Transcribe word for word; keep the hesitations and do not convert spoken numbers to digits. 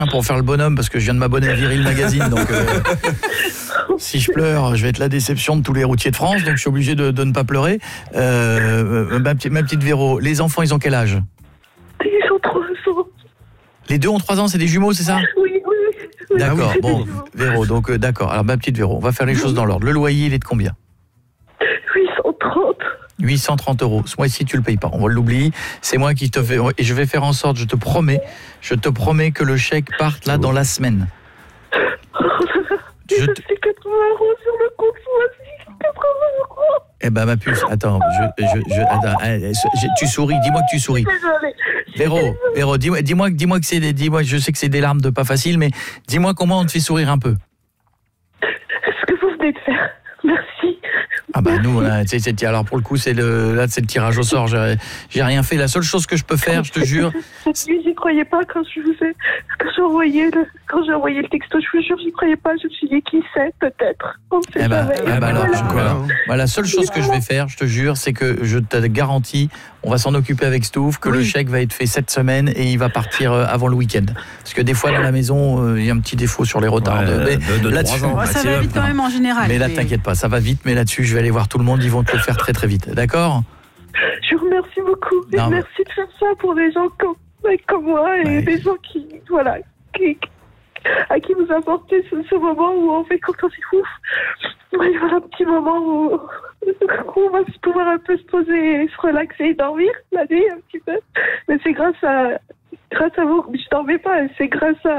pour faire le bonhomme, parce que je viens de m'abonner à Viril Magazine, donc euh, si je pleure, je vais être la déception de tous les routiers de France, donc je suis obligé de, de ne pas pleurer. Euh, ma, petite, ma petite Véro, les enfants, ils ont quel âge? Ils ont trois ans. Les deux ont trois ans, c'est des jumeaux, c'est ça? Oui, oui, oui. D'accord, oui, bon, Véro, donc euh, d'accord. Alors ma petite Véro, on va faire les choses dans l'ordre. Le loyer, il est de combien? huit cent trente. huit cent trente euros. Ce mois-ci, tu le payes pas. On va l'oublier. C'est moi qui te fais. Et je vais faire en sorte, je te promets, je te promets que le chèque parte là dans la semaine. Je te... C'est quatre-vingts euros sur le compte, moi-ci. quatre-vingts euros. Eh ben, ma puce, attends, je, je, je, attends, je, tu souris, dis-moi que tu souris. Désolée. Véro, Véro, dis-moi, dis-moi, dis-moi que c'est des, dis-moi, je sais que c'est des larmes de pas facile, mais dis-moi comment on te fait sourire un peu. Ce que vous venez de faire. Merci. Ah bah nous, là, c'est, c'est, alors pour le coup, c'est le, là, c'est le tirage au sort. J'ai, j'ai rien fait. La seule chose que je peux faire, je te jure. Cette nuit, j'y croyais pas quand je vous ai, quand j'ai envoyé le, quand j'ai envoyé le texto. Je vous jure, j'y croyais pas. Je me suis dit, qui sait, peut-être. On ne sait Eh bah, jamais. eh bah alors, je, voilà. Voilà, la seule chose que je vais faire, je te jure, c'est que je te garantis, on va s'en occuper avec Stouff, que oui. Le chèque va être fait cette semaine et il va partir avant le week-end. Parce que des fois, dans la maison, il euh, y a un petit défaut sur les retards. Ouais, mais de, de là-dessus, ans, ça va vite quand même en général. Mais là, mais... t'inquiète pas, ça va vite. Mais là-dessus, je vais aller voir tout le monde. Ils vont te le faire très très vite. D'accord? Je vous remercie beaucoup. Et merci de faire ça pour des gens comme, comme moi et ouais. Des gens qui, voilà, qui, à qui vous apportez ce, ce moment où on fait quand on est ouf. Il y a un petit moment où, où on va pouvoir un peu se poser et se relaxer et dormir la nuit un petit peu. Mais c'est grâce à, grâce à vous. Je dormais pas. C'est grâce à